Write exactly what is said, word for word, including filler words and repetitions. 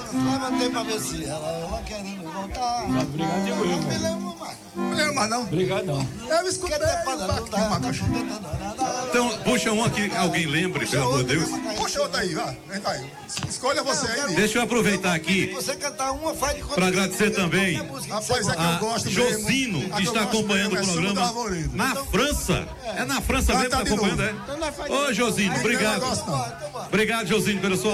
Levantei pra ver se ela, ela querendo voltar. Obrigado, eu. Não me lembro mais. Não lembro mais, não. Obrigado, não. Eu escutei o Macaxi. Então, puxa um aqui, alguém lembre, pelo amor de Deus. Puxa outra aí, vai. Vem cá aí. Escolha você aí. Deixa eu aproveitar aqui Você cantar uma, faz de conta. para agradecer também Rapaz, é que eu a gosto Josino, mesmo. A que eu está gosto acompanhando mesmo, o é Samba do programa Arvoredo. na França. É na França mesmo que Canta está de acompanhando, novo. é? Ô, Josino, Não obrigado. gosto, não. Obrigado, Josino, pelo seu